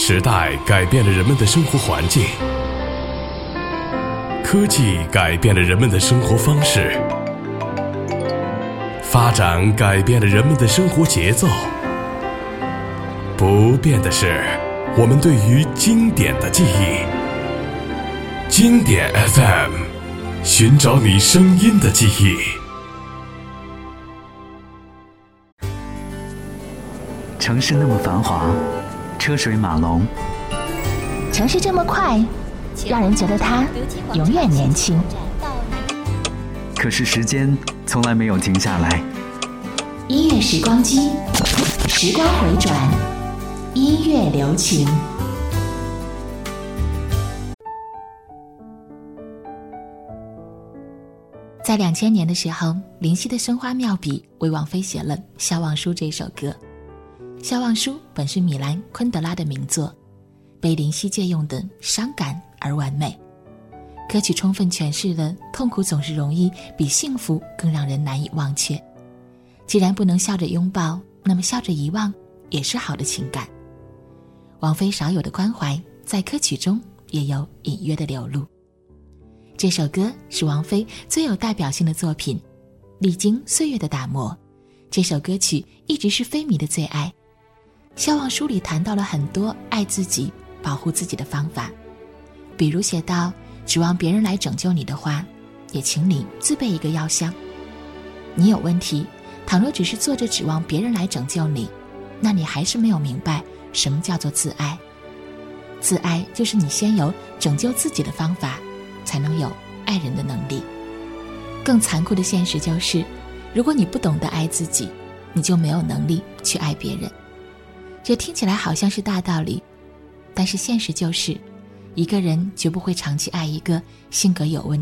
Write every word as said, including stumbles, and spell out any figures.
时代改变了人们的生活环境，科技改变了人们的生活方式，发展改变了人们的生活节奏。不变的是我们对于经典的记忆。经典 F M， 寻找你声音的记忆。 城市那么繁华，车水马龙， 城市这么快，让人觉得它永远年轻。 可是时间从来没有停下来。 音乐时光机，时光回转，音乐留情。在两千年的时候，林夕的生花妙笔为王菲写了《笑忘书》这首歌。《笑忘书》本是米兰昆德拉的名作，被林夕借用的伤感而完美。歌曲充分诠释了痛苦总是容易比幸福更让人难以忘却。既然不能笑着拥抱，那么笑着遗忘也是好的情感。王菲少有的关怀在歌曲中也有隐约的流露。这首歌是王菲最有代表性的作品，历经岁月的打磨，这首歌曲一直是菲迷的最爱。笑忘书里谈到了很多爱自己保护自己的方法，比如写到指望别人来拯救你的话，也请你自备一个药箱。你有问题，倘若只是做着指望别人来拯救你，那你还是没有明白什么叫做自爱。自爱就是你先有拯救自己的方法，才能有爱人的能力。更残酷的现实就是，如果你不懂得爱自己，你就没有能力去爱别人。这听起来好像是大道理，但是现实就是，一个人绝不会长期爱一个性格有问